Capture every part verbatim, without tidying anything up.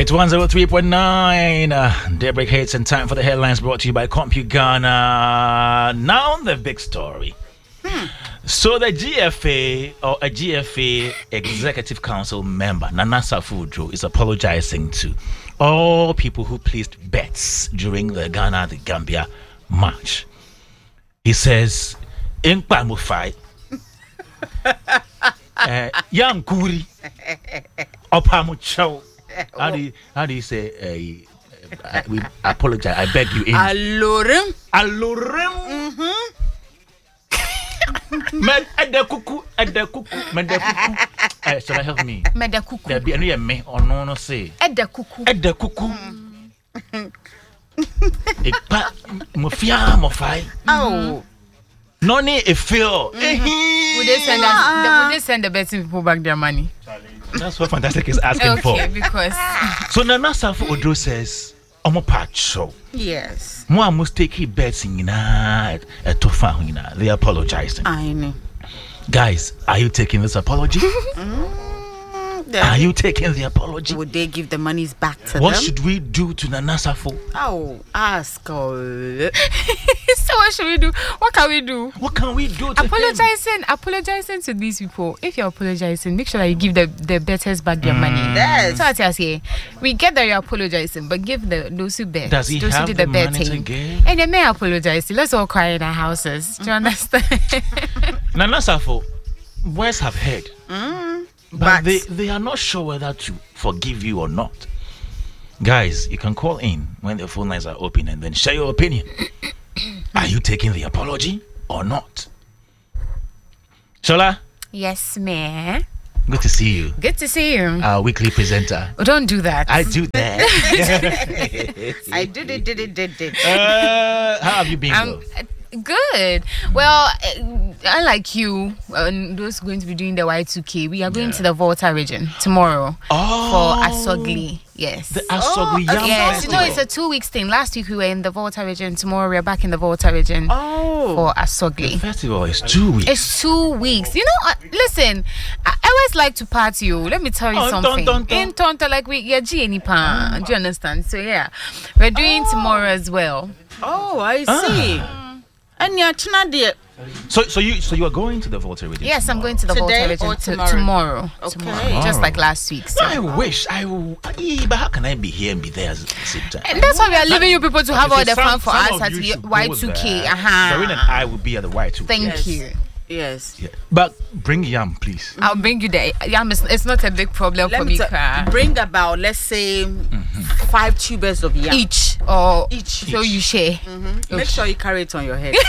It's one oh three point nine. Uh, Daybreak Hits and time for the headlines brought to you by CompuGhana. Now the big story. Hmm. So the G F A or a G F A Executive Council member, Nana Safo-Odro, is apologizing to all people who placed bets during the Ghana the Gambia match. He says, "Inkpa Mufai, Yang Kuri, Opamucho." How do you, how do you say? Uh, uh, we apologize. I beg you. In Alorem, alorem. Mhm. Med ede kuku, ede kuku, mede kuku. Eh, shall I help me? Mede kuku. There be any me or no no say. Ede kuku. Ede kuku. Ekpa mofia mofai. Oh. Noni e feel. Would they send us? Would they send the betting people back their money? That's what Fantastic is asking okay, for. Okay, because so Nana Safo-Odro says, "Omo pacho." Yes. Mo must take his bets in na a tofa hina. They apologizing. I know. Guys, are you taking this apology? Are you taking the apology? Would they give the monies back to what them? What should we do to Nana Safo? Oh, ask. Oh. So what should we do? What can we do? What can we do to apologizing, him? Apologizing to these people. If you're apologizing, make sure that you give the, the betters back their mm. money. Yes. So what I say, we get that you're apologizing, but give the those who bet. Does he those have who the, the money betting. to give? And they may apologize. Let's all cry in our houses. Do you understand? Nana Safo, boys have heard. Mm. But, but they, they are not sure whether to forgive you or not. Guys, you can call in when the phone lines are open and then share your opinion. Are you taking the apology or not? Shola? Yes, ma'am. Good to see you. Good to see you. Our weekly presenter. Oh, don't do that. I do that. I did it, did it, did it. Uh, how have you been? Um, good. Well, unlike you, and those going to be doing the Y two K, we are going yeah. to the Volta region tomorrow oh. for Asogli. Yes. The Asogli oh, Yam Yes, Festival. you know, it's a two weeks thing. Last week we were in the Volta region. Tomorrow we're back in the Volta region oh. for Asogli. The festival is two weeks. It's two weeks. You know, uh, listen, I, I always like to party. Oh. Let me tell you oh, something. Don, don, don. In Tonto, like we, yeah, G any pan. Do you understand? So yeah, we're doing oh. tomorrow as well. Oh, I see. Ah. And you're dear. So, so you, so you are going to the Volta region? Yes, tomorrow. I'm going to the Volta region or t- tomorrow. tomorrow. Okay. Tomorrow, just like last week. So. I wish I will. But how can I be here and be there at the same time? And that's why we are leaving you people to have okay, all the some, fun for us at Y two K. Uh-huh. Doreen and I will be at the Y two K. Thank yes. you. Yes. Yeah. But bring yam, please. I'll bring you the yam. It's, it's not a big problem Let for me me. T- bring about, let's say, mm-hmm. five tubers of yam. Each. Or each. So each. you share. Mm-hmm. Make sure you carry it on your head.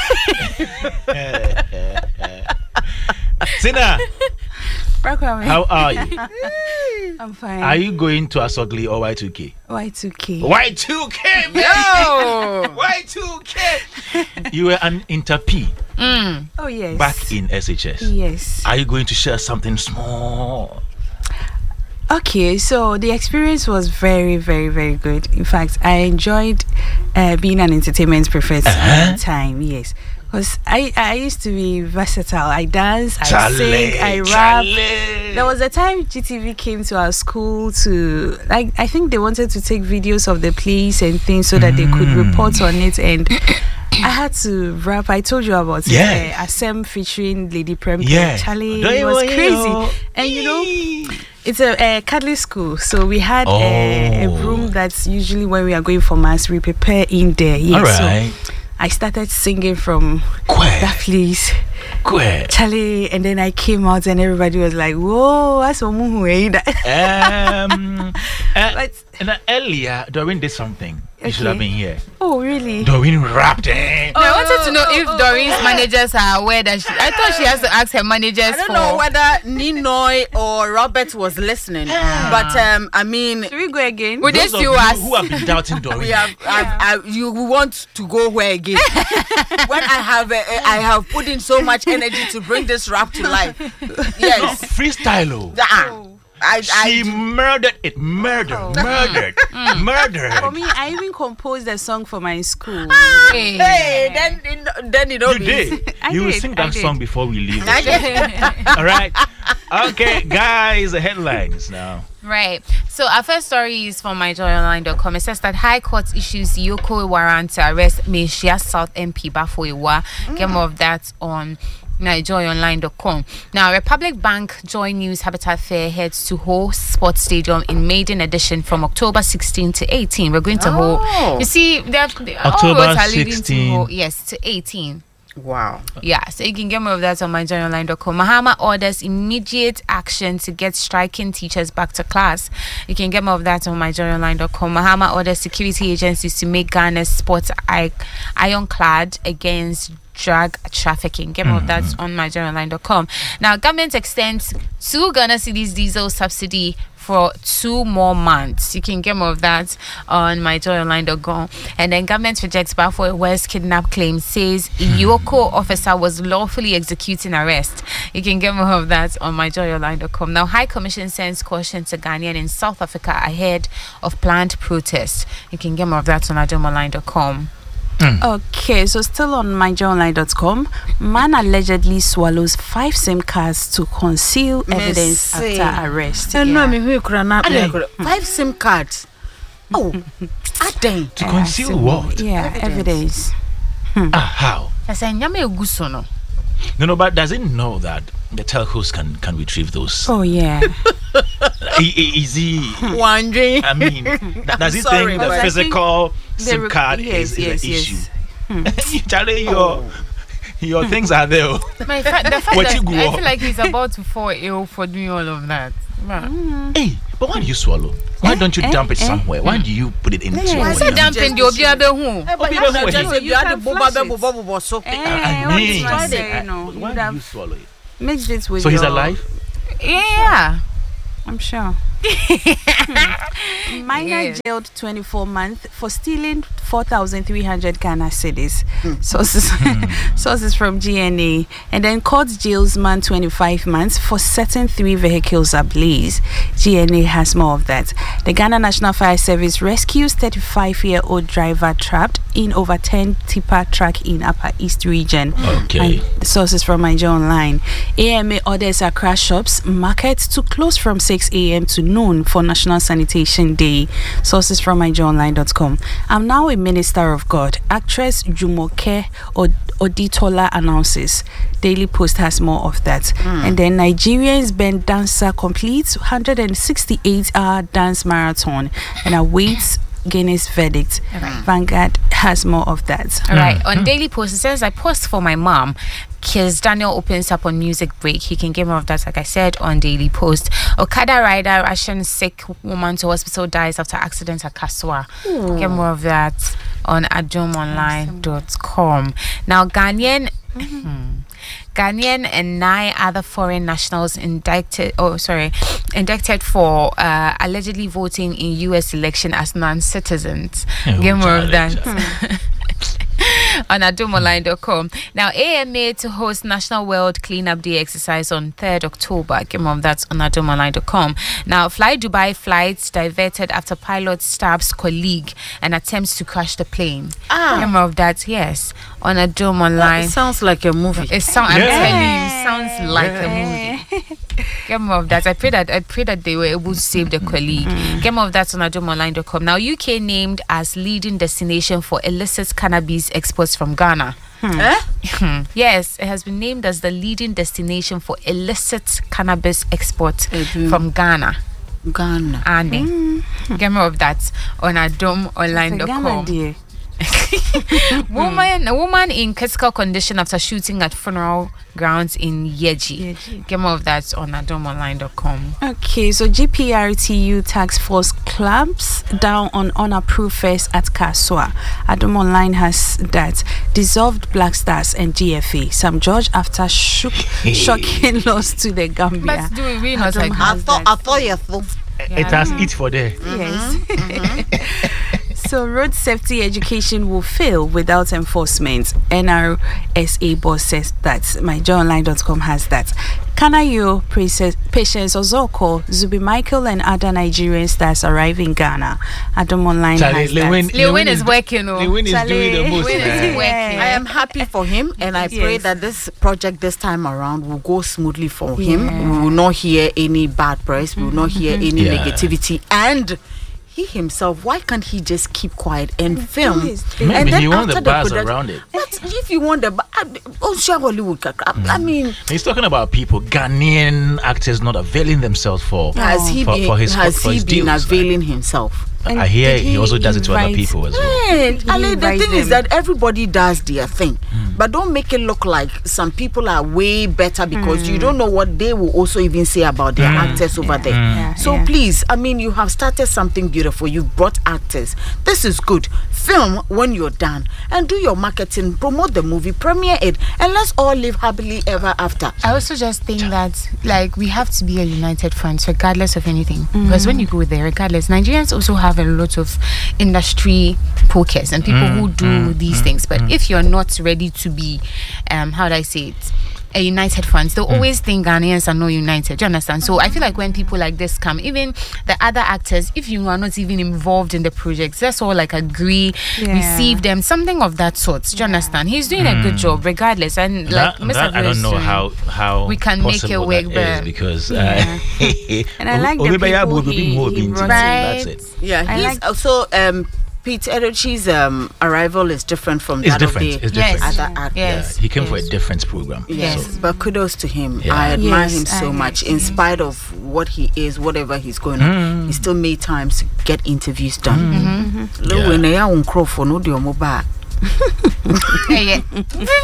Sina, how are you? I'm fine. Are you going to Asogli or Y two K? Y two K. Y two K, yo! Y two K. You were an interp. Mm. Oh, yes. Back in S H S. Yes. Are you going to share something small? Okay, so the experience was very, very, very good. In fact, I enjoyed uh, being an entertainment professor uh-huh. at the time, yes. Because I, I used to be versatile. I dance, I Charlie, sing, I rap. Charlie. There was a time G T V came to our school to, like, I think they wanted to take videos of the place and things so that mm. they could report on it. And I had to rap. I told you about yes. uh, Asem featuring Lady Prem. Yeah. Charlie, it was crazy. And you know, it's a, a Catholic school, so we had oh. a, a room that's usually when we are going for mass, we prepare in there. Yes, all right. So I started singing from Quay. that place, Quay. Charlie, and then I came out and everybody was like, "Whoa, that's what Um, uh, but and uh, earlier, Doreen did something. You okay. should have been here. Oh, really? Doreen rapped it. No, I wanted to know oh, if oh, Doreen's oh. managers are aware that she. I thought she has to ask her managers. I don't for, know whether Ninoy or Robert was listening, but um, I mean, Should we go again? Would they Those of still you ask? who have been doubting Doreen. we have. Yeah. I, I, you want to go where again? When I have, uh, I have put in so much energy to bring this rap to life. Yes, no, freestyle. Oh. Ah, I, She I, murdered it. Murdered. Oh. Murdered. Murdered. For me, I even composed a song for my school. Hey. hey, then then you know You me. did. I You will did, sing I that did. song before we leave. I did. All right. Okay, guys, the headlines now. Right. So our first story is from my joy online dot com. It says that High Court issues Yoko warrant to arrest Meshia South M P Bafoiwa. Mm. Get more of that on my joy online dot com. Now, Republic Bank Joy News Habitat Fair heads to Ho Sports Stadium in maiden edition from October sixteenth to eighteenth. We're going to oh. Ho. You see, they're, October sixteenth. Yes, to eighteenth. Wow. Yeah, so you can get more of that on my joy online dot com. Mahama orders immediate action to get striking teachers back to class. You can get more of that on my joy online dot com. Mahama orders security agencies to make Ghana's sports I- ironclad against drug trafficking. Get more mm-hmm. of that on my joy online dot com. Now, government extends two Ghana Cedis diesel subsidy for two more months. You can get more of that on my joy online dot com. And then government rejects Bafoiwa's kidnap claim, says Yoko officer was lawfully executing arrest. You can get more of that on my joy online dot com. Now, High Commission sends caution to Ghanaian in South Africa ahead of planned protests. You can get more of that on adom online dot com. Mm. Okay, so still on my joy online dot com, man allegedly swallows five SIM cards to conceal evidence Messi. after arrest. Yeah. Yeah. Five SIM cards. Oh, to to conceal what? Yeah, evidence. evidence. Hmm. Ah, how? I said, no. No, no, but does it know that the telcos can can retrieve those? Oh yeah. Is he wondering? I mean, does he sorry, think the physical SIM card yes, is, yes, is yes. issue? Hmm. Charlie, your Oh. your things are there. My fa- the fact What that you go I on? feel like he's about to fall ill for doing all of that. Man. Hey, but why do you swallow? Why don't you eh, dump it eh. somewhere? Why do you put it into Yeah, your I said body? dumping the Obiabe home. Eh, but Okay, you don't have worry. just- So you you had can the boba flush bebo it. bobo bobo so. Eh, I what mean, do I I say, I- you know, why you'd do have you swallow it? mixed it with So he's your- alive? Yeah. I'm sure. Minor Yes. jailed twenty-four months for stealing four thousand three hundred Ghana cedis. Sources, sources from G N A. And then court jails man twenty-five months for setting three vehicles ablaze. G N A has more of that. The Ghana National Fire Service rescues thirty-five-year-old driver trapped in over ten tipper truck in Upper East region. Okay. And sources from my job online. A M A orders Accra shops, markets to close from six a.m. to noon for National Sanitation Day. Sources from my joy online dot com. I'm now a minister of God. Actress Jumoke Od- Oditola announces. Daily Post has more of that. Mm. And then Nigerians band dancer completes one hundred sixty-eight hour dance marathon and awaits Guinness verdict. Right. Vanguard has more of that. All right. On Daily Post, it says, I post for my mom. Kiz Daniel opens up on music break. You can get more of that, like I said, on Daily Post. Okada rider, Russian sick woman to hospital dies after accident at Kaswa. Get more of that on adom online dot com. Now, Ghanaian... Mm-hmm. Ghanaian and nine other foreign nationals indicted, oh sorry, indicted for uh, allegedly voting in U S election as non-citizens. Oh, Get more of that. Charlie, On adom online dot com. Now, A M A to host National World Cleanup Day exercise on third October. Get more of that on adom online dot com. Now, Fly Dubai flights diverted after pilot stabs colleague and attempts to crash the plane. Ah. Get more of that, yes, on Adom Online. It sounds like a movie. It sounds. I'm Yeah. telling you, it sounds like a movie. Get more of that. I pray that I pray that they were able to save the colleague. Get more of that on adom online dot com. Now, U K named as leading destination for illicit cannabis exports from Ghana. Eh? Yes, it has been named as the leading destination for illicit cannabis exports Mhm. from Ghana. Ghana. And get more of that on adom online dot Ghana, com. dear. Woman, a woman in critical condition after shooting at funeral grounds in Yeji. Yeji. Get more of that on adom online dot com. Okay, so G P R T U task force clamps down on unapproved fares at Kaswa. Adom Online has that. Dissolved Black Stars and G F A. Sam George after shook, shocking loss to the Gambia. But do we really not Adom like I has thought that. I thought you thought. It has eat for there. Yes. So road safety education will fail without enforcement. N R S A boss says that. my joy online dot com has that. Kanayo, Patience Ozoko, Zubi Michael, and other Nigerian stars arrive in Ghana. Adam Online Charlie, has Lewin, that. Lewin is working. Oh. Lewin is doing the most. Lewin is man. working. I am happy for him, and I pray Yes. that this project this time around will go smoothly for him. Yeah. We will not hear any bad press. We will not hear any Yeah. negativity. And he himself, why can't he just keep quiet and film? Please. And Maybe then he want after the buzz production- around it. But if you want the bu- oh, sure, Hollywood. kakra. I mean, He's talking about people, Ghanaian actors not availing themselves for. has he for, been for his, has for he his been deals, availing himself? And I hear did he also does it to other invite- people as well. Hey, He Ali, the invite thing is them. that everybody does their thing, but don't make it look like some people are way better because you don't know what they will also even say about their actors over there. Yeah, So yeah. please, I mean, you have started something beautiful. You've brought actors. This is good. Film when you're done and do your marketing, promote the movie, premiere it, and let's all live happily ever after. I also just think that like we have to be a united front regardless of anything. Because when you go there, regardless, Nigerians also have a lot of industry pokers and people who do these things. But if you're not ready to be, um, how do I say it? A united front, they'll always think Ghanaians are not united. Do you understand? So I feel like when people like this come, even the other actors, if you are not even involved in the projects, let's all like agree, Yeah. receive them, something of that sort. Do you understand? He's doing a good job regardless. And like That, Mister that I don't know Wilson, how how we can make it possible work, that but- is because Yeah. uh, And I like the Obi- Obi- people Obi- he- Obi- he Obi- brought That's in. it. Yeah, I he's like- also um Pete Edochie's um arrival is different from It's that different. of the It's Yes. different. other actors. Yeah, Yes. he came for a yes. different program. Yes, So, but kudos to him. Yeah. I admire Yes, him so I much. agree. In spite of what he is, whatever he's going on, he still made times to get interviews done. Look, Yeah. when they are on Crawford, no, they are mobile. Yeah, yeah.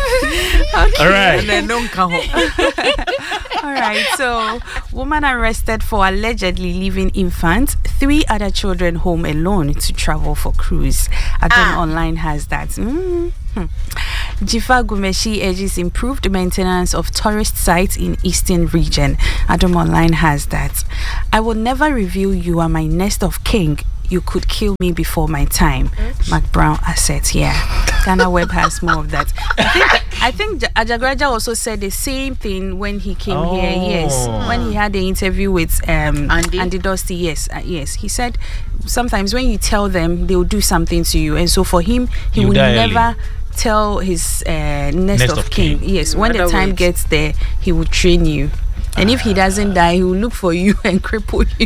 all right. And then don't come home. All right, so woman arrested for allegedly leaving infant, three other children home alone to travel for cruise. Adam Ah. Online has that. Mm. Hmm. Jifa Gumeshi urges improved maintenance of tourist sites in Eastern region. Adam Online has that. I will never reveal you are my nest of king. You could kill me before my time. Mac Brown asset, yeah. Ghana Web has more of that. I think, I think Ja- Ajagraja also said the same thing when he came here. Yes, Oh. when he had the interview with um, Andy? Andy Dusty. Yes, uh, yes. He said sometimes when you tell them, they will do something to you, and so for him, he You will die early. never tell his uh, nest, Nest of, of king. king. Yes, when the Other time words. gets there, he will train you, and if he doesn't die, he will look for you and cripple you.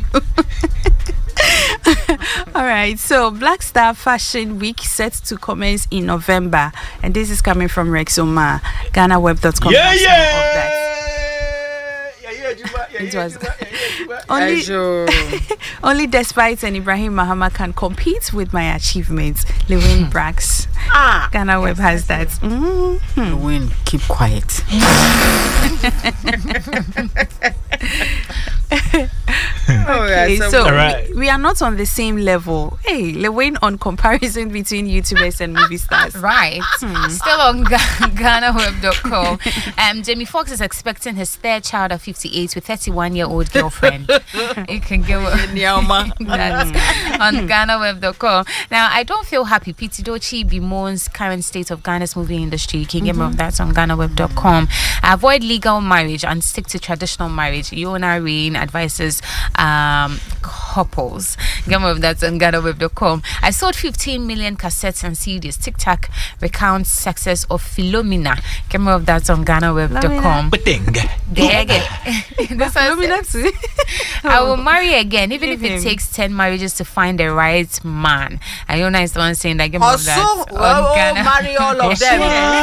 All right, so Black Star Fashion Week set to commence in November, and this is coming from Rexoma. Ghana Web dot com. Yeah, has yeah. more of that. Yeah, yeah, Juba, yeah, It yeah, was- Juba, yeah, yeah, Juba. Only, Ajo. only Despite and Ibrahim Mahama can compete with my achievements. Lewin Brax. Ah, Ghana Web has that. Mhm. win. Keep quiet. Okay, so All right. we, we are not on the same level. Hey, Lewin on comparison between YouTubers and movie stars. Right. Still on Ga- Ghana Web dot com. Um, Jamie Foxx is expecting his third child at fifty-eight with thirty-one year old girlfriend. You can get that on Ghana Web dot com. Now, I don't feel happy. Pete Dochi bemoans current state of Ghana's movie industry. You can get more of that on Ghana Web dot com. Avoid legal marriage and stick to traditional marriage. Yona Rain advises um, couples. Get more of that on Ghana Web dot com. I sold fifteen million cassettes and C Ds. TikTok recounts success of Philomena. Get more of that on Ghana Web dot com. But ding. There again. This one Philomena says, too. I will marry again, even if Give it him. takes ten marriages to find the right man. Iona is the one saying that. Get more of that Also, on well, Ghana. marry all of them.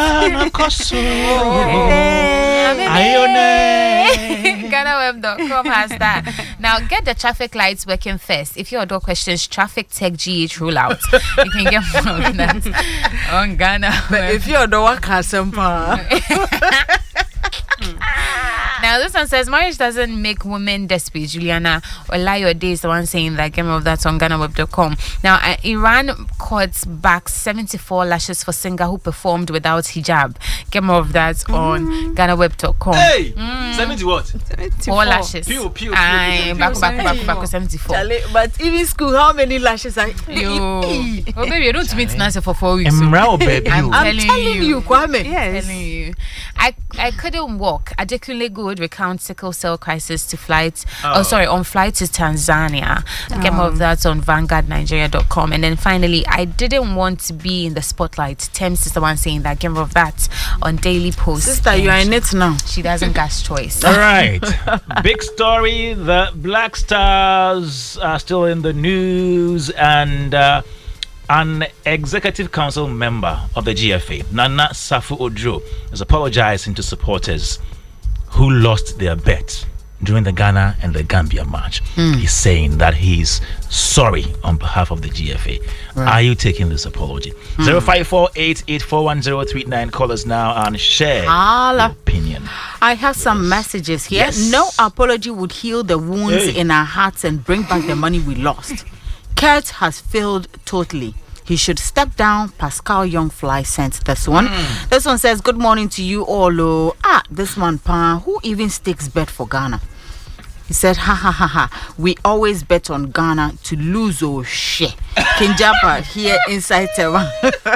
Ghana Web dot com has that. Now get the traffic lights working first. If your door questions traffic tech G H rollout, you can get more of that on Ghana. But Web. if you're the one, Kasempa. Now this one says marriage doesn't make women desperate. Juliana Olayo Day is the one saying that. Game of that on Ghana Web dot com. Now uh, Iran courts back seventy-four lashes for singer who performed without hijab. Game of that mm. on Ghana Web dot com. Hey, mm. seventy what? seventy-four. Four lashes. Pew pew pew. Aye, back back back back seventy-four. Charlie, but even school, how many lashes are you? Oh baby, you don't meet Nancy for four weeks. Emrao, baby. I'm, I'm telling, telling you, you Kwame. Yes. Telling you. I I couldn't walk. Adekunle Good recounts sickle cell crisis to flight. Oh. oh, sorry, on flight to Tanzania. Oh. Get more of that on Vanguard Nigeria dot com. And then finally, I didn't want to be in the spotlight. Thames is the one saying that. Get more of that on Daily Post. Sister, you are in it now. She doesn't gas choice. All right. Big story. The Black Stars are still in the news, and uh, an executive council member of the G F A, Nana Safu Odro, is apologizing to supporters who lost their bet during the Ghana and the Gambia match. Mm. He's saying that he's sorry on behalf of the G F A. Right. Are you taking this apology? Mm. zero five four eight eight four one zero three nine. Call us now and share Holla. your opinion. I have some messages here. Yes. No apology would heal the wounds Hey. in our hearts and bring back the money we lost. Kurt has failed totally. He should step down. Pascal Youngfly sent this one. Mm. This one says, good morning to you all. Oh. Ah, this one, pa, who even stakes bet for Ghana? He said, ha ha ha ha. We always bet on Ghana to lose, oh shit. Kinjapa here inside Tehran.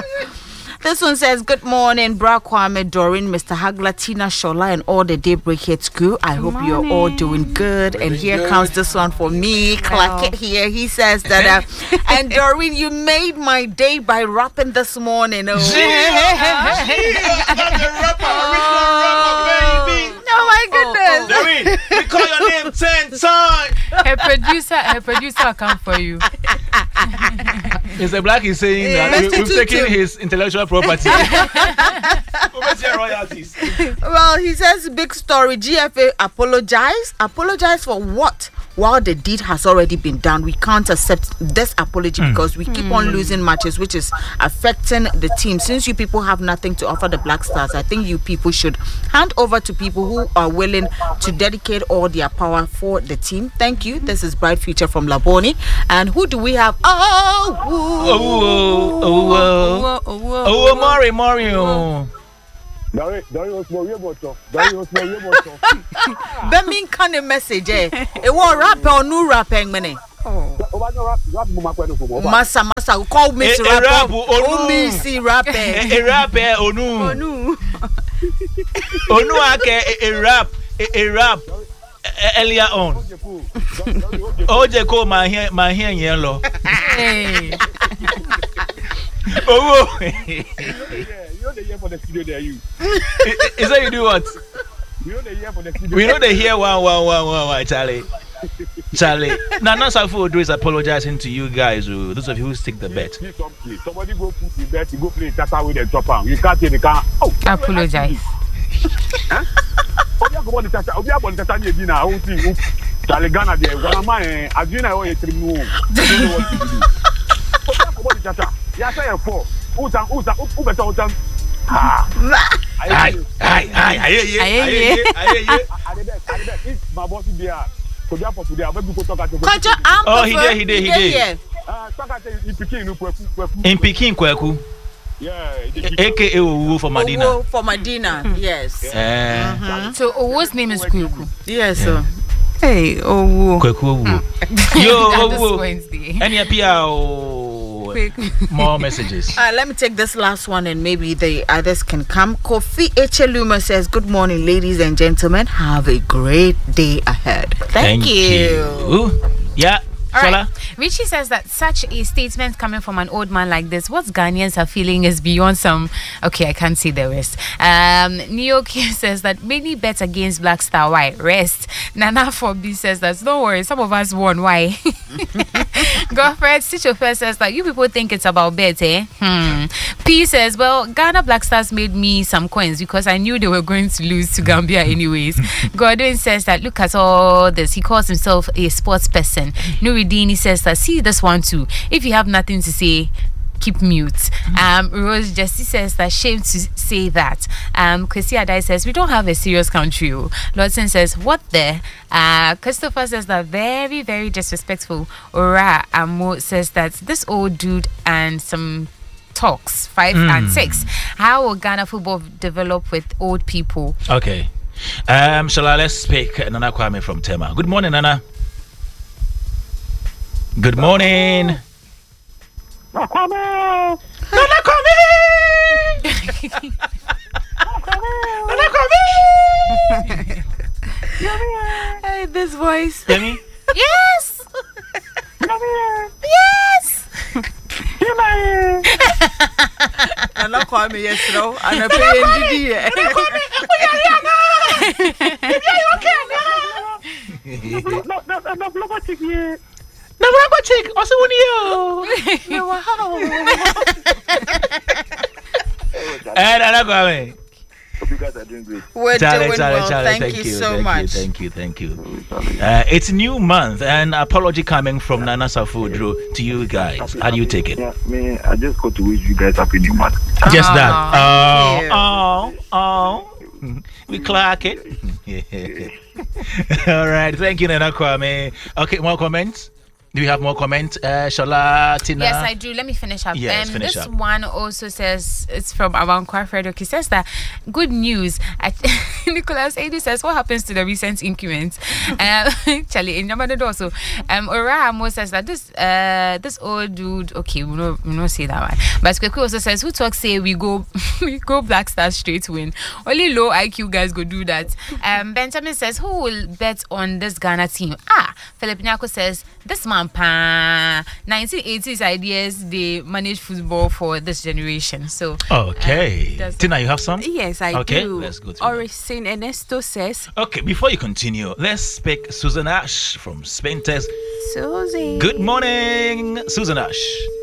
This one says, good morning, Bra Kwame, Doreen, Mister Hagla, Tina, Shola, and all the Daybreak Hits crew. I hope morning. You're all doing good. Doing and here good. Comes this one for me. Clark it here. He says that, uh, and Doreen, you made my day by rapping this morning. Oh, yeah, yeah, the rapper, original rapper, baby. Oh my goodness. Doreen, we call your name ten times. Her producer, her producer will come for you. Mister Black is saying Yeah, that we, we've Mister taken Tutu. his intellectual property. Where's your royalties? Well, he says, big story. G F A apologize. Apologize for what? While the deed has already been done, we can't accept this apology mm. because we keep mm. on losing matches, which is affecting the team. Since you people have nothing to offer the Black Stars, I think you people should hand over to people who are willing to dedicate all their power for the team. Thank you. This is Bright Future from Laboni. And who do we have? Oh, oh, oh, oh, oh, oh, Mari, Mario. Dari, Dari was more remoto. Dari was more remoto. That mean kind of message, eh? It won't rap or no rapping, man. Oh, Massa, Massa, call me to rap. Oh, me see rapping. A rapper, Onu. Onu. Onu, ake a rap, a rap earlier on. Oje ko my hair, my hair yellow. Hey. Oh. You know the year for the studio there, you. Is that you do what? We know the year for the studio. We know the year one, one, one, one, one, Charlie. Charlie. Now, not Safu Odo is apologizing to you guys, who, those of you who stick the bet. Somebody go put the bet, you go play Tata with the top. You can't take the car. Oh, apologize. Huh? Obi go on the Tata. Obi go on the Tata. You dinner. Who see? Charlie Ghana there. One of my, as you know, you three more. You know what to do. Obi go on the Tata. You say you four. Uta, uta, uta, uta, uta. Ah. Aye, aye, aye, aye, aye, aye, aye, aye. It's my boss here. Kodia for today. I'm going to talk to Kodia, oh, he did, he did, he did. Ah, talk at in Peking, no Kweku, Kweku. In Peking, Kweku. Yeah. A K A Owo for Medina. Owo for Medina, yes. Yeah. Mm-hmm. So Owo's name is Kweku. Yes, sir. Hey, Owo. Kweku Owo. Yo, Owo. Any appeal? More messages. Uh, let me take this last one and maybe the others can come. Kofi Echeluma says, good morning, ladies and gentlemen. Have a great day ahead. Thank, Thank you. you. Yeah. All right. Richie says that such a statement coming from an old man like this, what Ghanaians are feeling is beyond some. Okay, I can't see the rest. Um, Nioki says that many bet against Black Star. Why? Rest. Nana Fobi says that don't worry, some of us won. Why? Godfred Stitchofer says that you people think it's about bet, eh? Hmm. P says, well, Ghana Black Stars made me some coins because I knew they were going to lose to Gambia anyways. Godwin says that look at all this. He calls himself a sports person. Nuridini says that see this one too. If you have nothing to say, keep mute. Um, Rose Jessie says that shame to say that. Um, Chrissy Adai says we don't have a serious country. Lordson says what the? Uh, Christopher says that very very disrespectful. Ora Amo says that this old dude and some talks five Mm. and six. How will Ghana football develop with old people? Okay. Um, shall I let's speak Nana Kwame from Tema. Good morning, Nana. Good morning. Nana Kwame. Nana Kwame. Nana Kwame. Hey, this voice. Yemi. Yes. Yes. Nana Kwame, yes, no. And I pay N D D. No, no, no, no, no, no, chick, yeah. Na mwangu chick. Also one yo. Eh, Nana Kwame. Hope you guys are doing great. We're Charlie, doing Charlie, well. Charlie, thank, thank you, you so thank much. You, thank you, thank you. Uh, it's new month, and apology coming from Nana Safudro to you guys. How do you take it? Yeah, me, I just got to wish you guys happy new month. Just Aw, that. thank Oh, oh, oh. We clock it. All right. Thank you, Nana Kwame. Okay, more comments? Do you have more comments? Uh, Shola, Tina? Yes, I do. Let me finish up. Yes, um, finish this up. one also says it's from Avankwa Frederick. He says that good news. I, Nicholas Adi says, what happens to the recent increments? Um, Charlie, in Yamada also. Um, Ora Amo says that this uh this old dude. Okay, we don't we don't say that one. But Kweku also says, who talks say we go we go Black Stars straight win. Only low I Q guys go do that. Um, Benjamin says, who will bet on this Ghana team? Ah, Philip Nyako says this man. nineteen eighties ideas they manage football for this generation. So Okay. um, that's- Tina, you have some? Yes, I Okay, do. let's go to that. Orison Ernesto says, Okay, before you continue, let's speak Susan Ash from Spinters. Susie. Good morning, Susan Ash.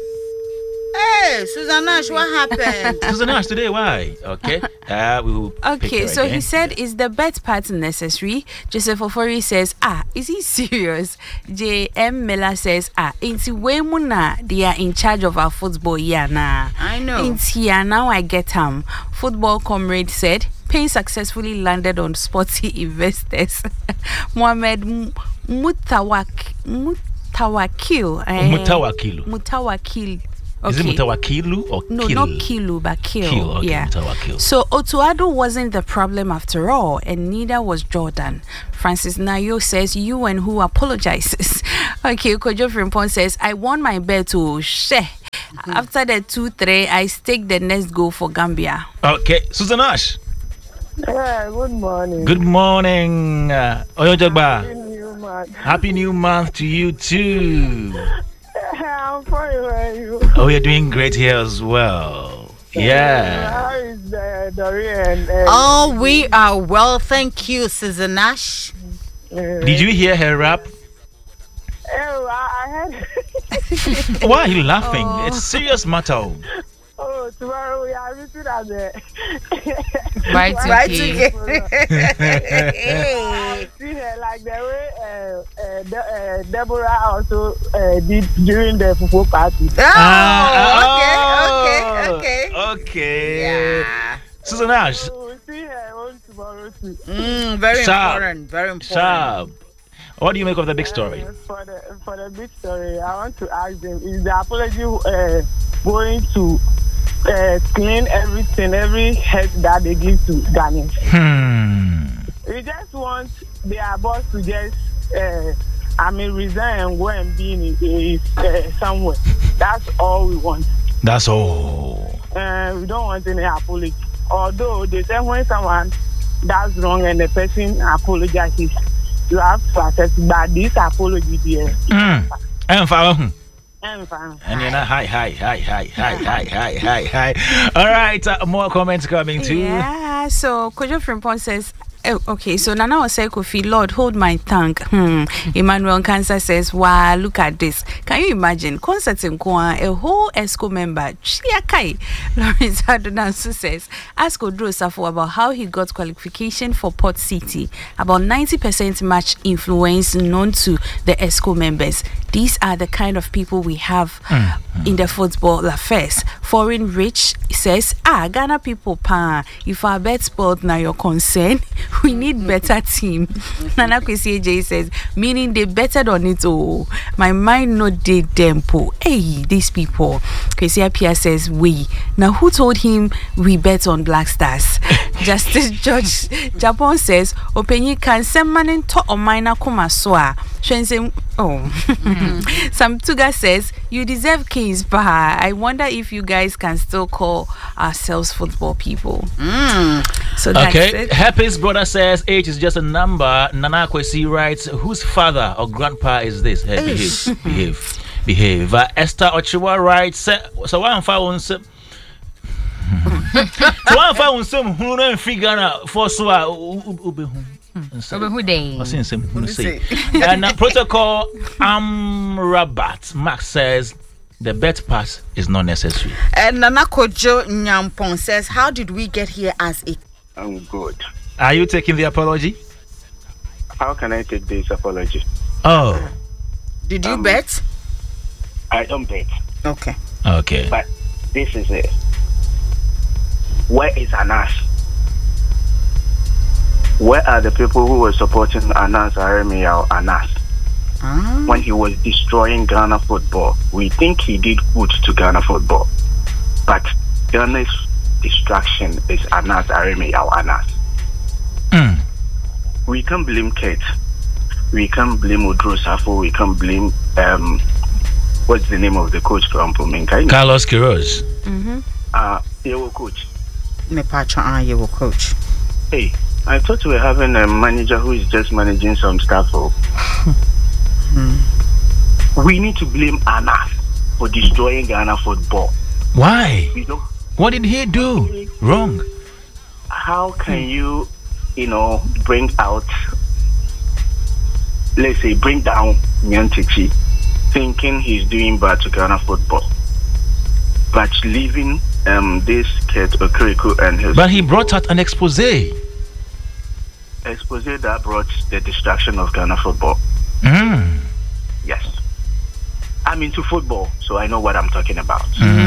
Hey, Susan Nash, what happened? Susan Ash today, why? Okay. Uh, we will pick Okay, her so again. he said, is the bet part necessary? Joseph Ofori says, ah, is he serious? J M Miller says, ah, inti Wemuna, they are in charge of our football, yeah, nah. I know. Inti, yeah, now I get him. Football comrade said, Payne successfully landed on sporty investors. Mohamed M- Mutawak, Mutawakil. eh, Mutawakilu. Mutawakil. Is it Mutawakilu or No, Kill? not Kilu, but Kill. Kill, okay, yeah. Mutawakilu. So Otuado wasn't the problem after all, and neither was Jordan. Francis Nayo says, you and who apologizes. Okay, Kojo Frimpon says, I won my bet to share. After the two three, I stake the next goal for Gambia. Okay, Susan Ash. Yeah, good morning. Good morning. Uh, Oyo Jagba. Happy new month. Happy new month to you too. I'm fine, how are you? Oh, you're doing great here as well. Yeah. How is uh, Dorian? Uh, Oh, we are well, thank you, Susan Nash. uh, Did you hear her rap? Oh, I, I had. Why are you laughing? It's a serious matter. Oh, tomorrow we are meeting at the. Right, Right okay. I see her like the way uh, uh, De- uh, Deborah also uh, did during the football party. Oh, Ah, okay, okay, okay. Okay. Yeah. Susan Ash, So we'll see her on tomorrow too. Mm, very Sharp. important, very important. sharp. What do you make of the big story? Uh, for the for the big story, I want to ask them: is the apology uh, going to uh, clean everything, every head that they give to Ghanaians? Hmm. We just want their boss to just, uh, I mean, resign and go and be in, in, uh, somewhere. That's all we want. That's all. Uh, we don't want any apology. Although they say when someone does wrong and the person apologizes, you have to accept that this apology there. Hmm. And for I'm fine. and you're not hi hi hi hi hi hi hi hi hi. All right, uh, more comments coming too. Yeah, so Kojo Frimpon says, oh, okay, so Nana Osei Kofi, Lord, hold my tongue. Hmm. Emmanuel Cancer says, wow, look at this. Can you imagine? Concert in Kwa, a whole ESCO member, Chiakai. Lawrence Adonansu says, ask Odro Safo about how he got qualification for Port City. About ninety percent match influence known to the ESCO members. These are the kind of people we have in the football affairs. Foreign Rich says, ah, Ghana people, pa, if our bet sport now your concern, we need better team. Nana Kwesi J says, meaning they betted on it all. My mind no did them po. Hey, these people. Kwesi Apia says, we. Now who told him we bet on Black Stars? Justice George Japan says, Openyi can send money to o minor kumaswa. Shense, oh. Samtuga says, you deserve kings, pa. I wonder if you guys can still call ourselves football people. Mm. So that's Okay. it. Happy's brother says age is just a number. Nana Kwesi writes, whose father or grandpa is this? Hey, behave, behave, behave. Uh, Esther Ochiwa writes, uh, so one found some. So one found some who don't figure out for so Who day? I seen some who say. And uh, protocol Amrabat Max says the bet pass is not necessary. And Nana Kojo Nyampong says, how did we get here as a... I'm good. Are you taking the apology? How can I take this apology? Oh, Did you Um, bet? I don't bet, Okay. okay. but this is it. Where is Anas? Where are the people who were supporting Anas Aremia or Anas Ah. when he was destroying Ghana football? We think he did good to Ghana football, but Ghana's distraction is Anas Aremia or Anas. Mm. We can't blame Kate. We can't blame Udro Safo. We can't blame um, what's the name of the coach from Puminka? Carlos Quiroz. Uh, Ewo coach. Me patron ah you coach. Hey, I thought we were having a manager who is just managing some stuff. Oh. We need to blame Anas for destroying Ghana football. Why? We don't. What did he do wrong? How can you, you know, bring out, let's say, bring down Nyantichi, thinking he's doing bad to Ghana football, but leaving um this kid Okereke and his But he brought out an expose. expose that brought the distraction of Ghana football. Mm. Yes, I'm into football, so I know what I'm talking about.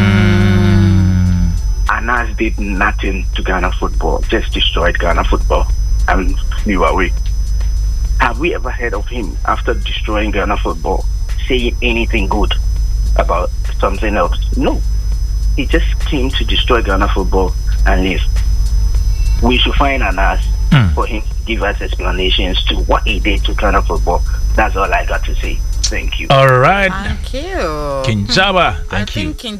Anas did nothing to Ghana football, just destroyed Ghana football and flew away. Have we ever heard of him after destroying Ghana football saying anything good about something else? No. He just came to destroy Ghana football and leave. We should find Anas Mm. for him to give us explanations to what he did to Ghana football. That's all I got to say. Thank you. All right. Thank you. Kinjaba. I Thank you. think